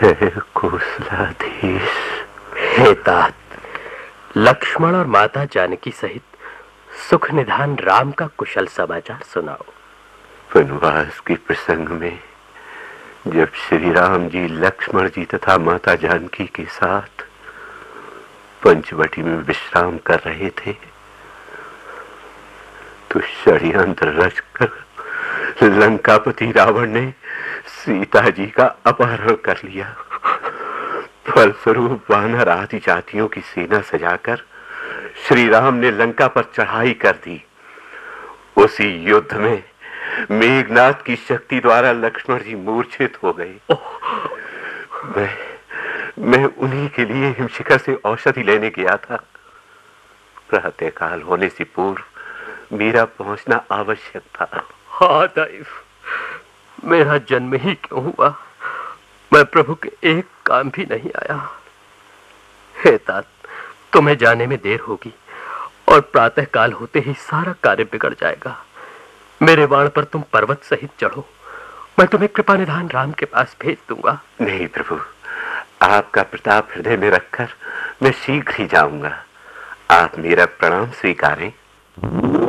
जय कौशलाधीश। हे तात, लक्ष्मण और माता जानकी सहित सुख निधान राम का कुशल समाचार सुनाओ। वनवास के प्रसंग में जब श्री राम जी लक्ष्मण जी तथा माता जानकी के साथ पंचवटी में विश्राम कर रहे थे तो षड्यंत्र रचकर लंकापति रावण ने सीता जी का अपहरण कर लिया। फलस्वरूप वानर आदि जातियों की सेना सजाकर श्री राम ने लंका पर चढ़ाई कर दी। उसी युद्ध में मेघनाथ की शक्ति द्वारा लक्ष्मण जी मूर्छित हो गए। मैं उन्हीं के लिए हिमशिखर से औषधि लेने गया था। प्रातःकाल होने से पूर्व मेरा पहुंचना आवश्यक था। हाँ दैव, मेरा जन्म ही क्यों हुआ, मैं प्रभु के एक काम भी नहीं आया। हे तात, तुम्हें जाने में देर होगी और प्रातःकाल होते ही सारा कार्य बिगड़ जाएगा। मेरे वाण पर तुम पर्वत सहित चढ़ो, मैं तुम्हें कृपा निधान राम के पास भेज दूंगा। नहीं प्रभु, आपका प्रताप हृदय में रखकर मैं शीघ्र ही जाऊंगा। आप मेरा प्रणाम स्वीकारें।